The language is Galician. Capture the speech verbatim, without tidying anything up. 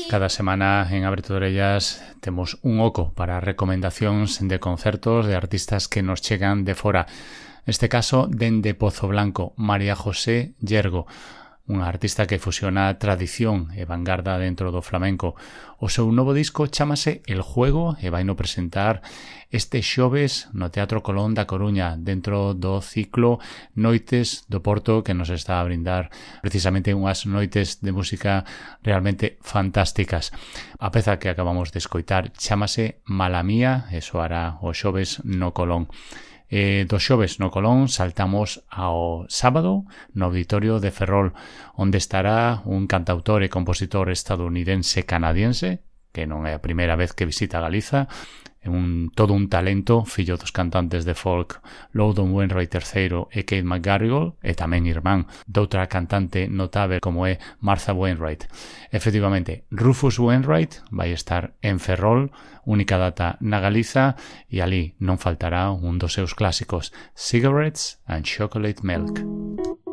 Cada semana en Abre de Orellas temos un oco para recomendacións de concertos de artistas que nos chegan de fora. Neste caso, dende Pozo Blanco, María José Llergo, unha artista que fusiona tradición e vanguarda dentro do flamenco. O seu novo disco chámase El Juego e vai no presentar este xoves no Teatro Colón da Coruña, dentro do ciclo Noites do Porto, que nos está a brindar precisamente unhas noites de música realmente fantásticas. A peza que acabamos de escoitar chámase Mala Mía e soará o xoves no Colón. E do xoves no Colón saltamos ao sábado no Auditorio de Ferrol, onde estará un cantautor e compositor estadounidense-canadiense, que non é a primeira vez que visita Galiza, é un, todo un talento, fillo dos cantantes de folk Loudon Wainwright terceiro e Kate McGarrigle, e tamén irmán doutra cantante notável como é Martha Wainwright. Efectivamente, Rufus Wainwright vai estar en Ferrol, única data na Galiza, e ali non faltará un dos seus clásicos, Cigarettes and Chocolate Milk.